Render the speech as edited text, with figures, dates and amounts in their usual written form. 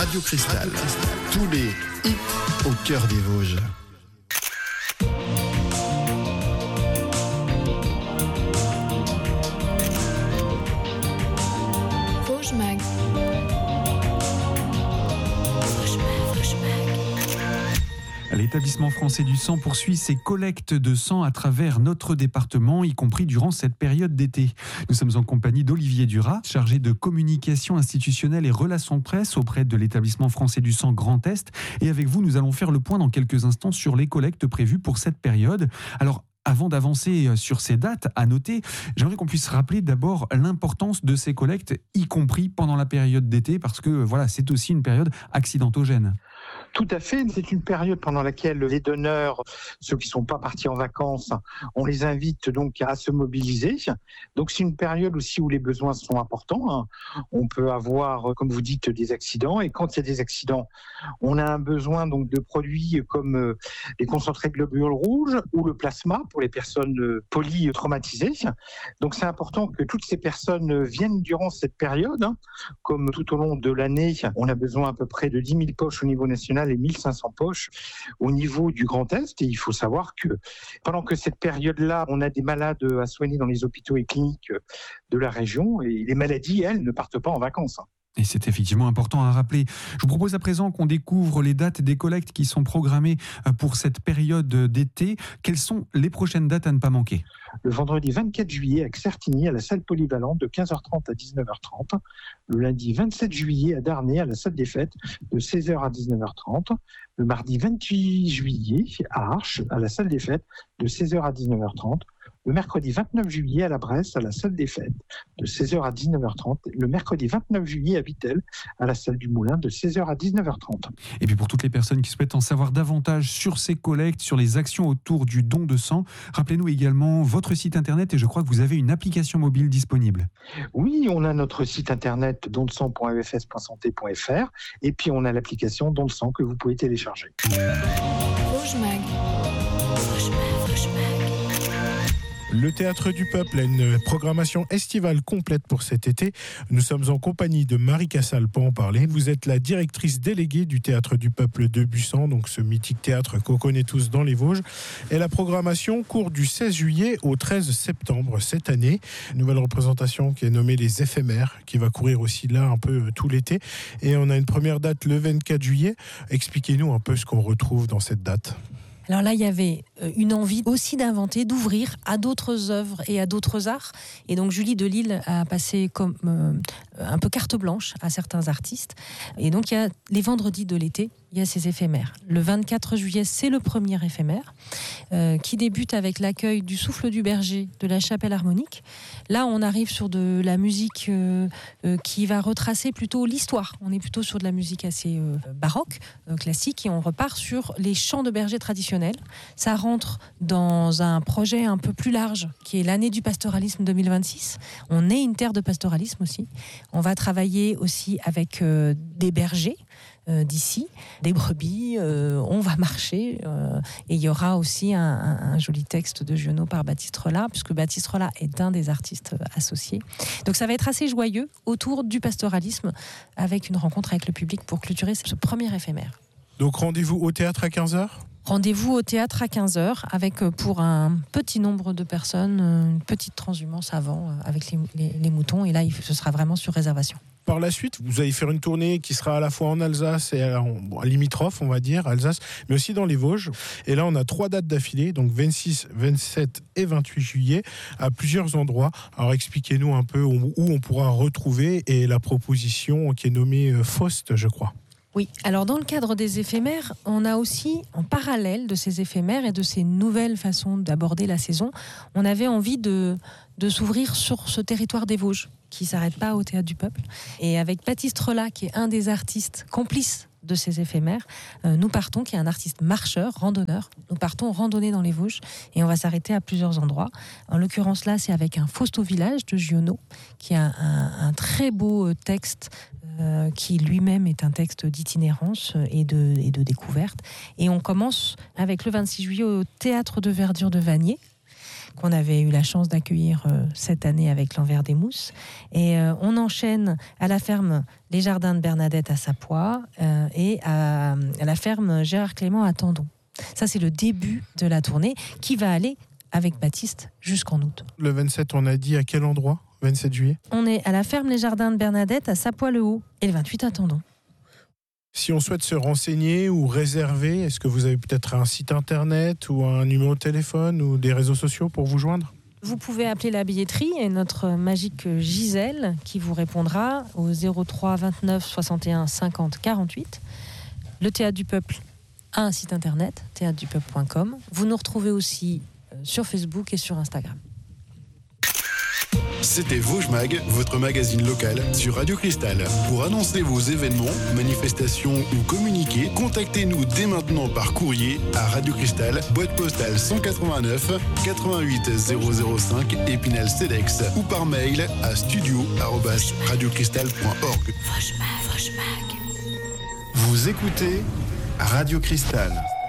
Radio Cristal. Tous les hits au cœur des Vosges. Vosges Mag. L'établissement français du sang poursuit ses collectes de sang à travers notre département, y compris durant cette période d'été. Nous sommes en compagnie d'Olivier Duras, chargé de communication institutionnelle et relations presse auprès de l'établissement français du sang Grand Est. Et avec vous, nous allons faire le point dans quelques instants sur les collectes prévues pour cette période. Alors, avant d'avancer sur ces dates à noter, j'aimerais qu'on puisse rappeler d'abord l'importance de ces collectes, y compris pendant la période d'été, parce que voilà, c'est aussi une période accidentogène. Tout à fait, c'est une période pendant laquelle les donneurs, ceux qui ne sont pas partis en vacances, on les invite donc à se mobiliser. Donc c'est une période aussi où les besoins sont importants. On peut avoir, comme vous dites, des accidents, et quand il y a des accidents, on a un besoin donc de produits comme les concentrés de globules rouges ou le plasma pour les personnes polytraumatisées. Donc c'est important que toutes ces personnes viennent durant cette période. Comme tout au long de l'année, on a besoin à peu près de 10 000 poches au niveau national et 1500 poches au niveau du Grand Est. Et il faut savoir que pendant que cette période-là, on a des malades à soigner dans les hôpitaux et cliniques de la région, et les maladies, elles, ne partent pas en vacances. Et c'est effectivement important à rappeler. Je vous propose à présent qu'on découvre les dates des collectes qui sont programmées pour cette période d'été. Quelles sont les prochaines dates à ne pas manquer ? Le vendredi 24 juillet à Certigny, à la salle polyvalente, de 15h30 à 19h30. Le lundi 27 juillet à Darney, à la salle des fêtes, de 16h à 19h30. Le mardi 28 juillet à Arches, à la salle des fêtes, de 16h à 19h30. Le mercredi 29 juillet à la Bresse, à la salle des fêtes, de 16h à 19h30. Le mercredi 29 juillet à Vittel, à la salle du Moulin, de 16h à 19h30. Et puis pour toutes les personnes qui souhaitent en savoir davantage sur ces collectes, sur les actions autour du don de sang, rappelez-nous également votre site internet, et je crois que vous avez une application mobile disponible. Oui, on a notre site internet donsang.efs.santé.fr, et puis on a l'application Don de sang que vous pouvez télécharger. Vosges Mag. Le Théâtre du Peuple a une programmation estivale complète pour cet été. Nous sommes en compagnie de Marie Cassal pour en parler. Vous êtes la directrice déléguée du Théâtre du Peuple de Busan, donc ce mythique théâtre qu'on connaît tous dans les Vosges. Et la programmation court du 16 juillet au 13 septembre cette année. Une nouvelle représentation qui est nommée Les Éphémères, qui va courir aussi là un peu tout l'été. Et on a une première date le 24 juillet. Expliquez-nous un peu ce qu'on retrouve dans cette date. Alors là, il y avait une envie aussi d'inventer, d'ouvrir à d'autres œuvres et à d'autres arts. Et donc Julie Delisle a passé comme un peu carte blanche à certains artistes. Et donc il y a les vendredis de l'été, il y a ces éphémères. Le 24 juillet, c'est le premier éphémère qui débute avec l'accueil du Souffle du Berger de la Chapelle Harmonique. Là, on arrive sur de la musique qui va retracer plutôt l'histoire. On est plutôt sur de la musique assez baroque, classique, et on repart sur les chants de berger traditionnels. Ça rentre dans un projet un peu plus large, qui est l'année du pastoralisme 2026. On est une terre de pastoralisme aussi. On va travailler aussi avec des bergers d'ici, des brebis, on va marcher, et il y aura aussi un joli texte de Giono par Baptiste Rollat, puisque Baptiste Rollat est un des artistes associés. Donc ça va être assez joyeux autour du pastoralisme, avec une rencontre avec le public pour clôturer ce premier éphémère. Donc rendez-vous au théâtre à 15h ? Rendez-vous au théâtre à 15h, avec pour un petit nombre de personnes, une petite transhumance avant avec les moutons, et là ce sera vraiment sur réservation. Par la suite, vous allez faire une tournée qui sera à la fois en Alsace et à limitrophe, on va dire, Alsace, mais aussi dans les Vosges. Et là, on a 3 dates d'affilée, donc 26, 27 et 28 juillet, à plusieurs endroits. Alors, expliquez-nous un peu où on pourra retrouver, et la proposition qui est nommée Faust, je crois. Oui, alors dans le cadre des éphémères, on a aussi, en parallèle de ces éphémères et de ces nouvelles façons d'aborder la saison, on avait envie de s'ouvrir sur ce territoire des Vosges, qui ne s'arrête pas au Théâtre du Peuple. Et avec Baptiste Rollat, qui est un des artistes complices de ces éphémères, nous partons, qui est un artiste marcheur, randonneur, nous partons randonner dans les Vosges, et on va s'arrêter à plusieurs endroits. En l'occurrence là, c'est avec un Faust au village de Giono, qui a un très beau texte, qui lui-même est un texte d'itinérance et de découverte. Et on commence avec le 26 juillet au Théâtre de Verdure de Vanier, qu'on avait eu la chance d'accueillir cette année avec l'Envers des Mousses. Et on enchaîne à la ferme Les Jardins de Bernadette à Sapois et à la ferme Gérard Clément à Tendon. Ça, c'est le début de la tournée qui va aller avec Baptiste jusqu'en août. Le 27, on a dit à quel endroit ? 27 juillet ? On est à la ferme Les Jardins de Bernadette à Sapois-le-Haut et le 28 à Tendon. Si on souhaite se renseigner ou réserver, est-ce que vous avez peut-être un site internet ou un numéro de téléphone ou des réseaux sociaux pour vous joindre ? Vous pouvez appeler la billetterie et notre magique Gisèle qui vous répondra au 03 29 61 50 48. Le Théâtre du Peuple a un site internet, théâtredupeuple.com. Vous nous retrouvez aussi sur Facebook et sur Instagram. C'était Vosges Mag, votre magazine local sur Radio Cristal. Pour annoncer vos événements, manifestations ou communiquer, contactez-nous dès maintenant par courrier à Radio Cristal, boîte postale 189 88 005 Épinal Cedex ou par mail à studio@radiocristal.org. Vous écoutez Radio Cristal.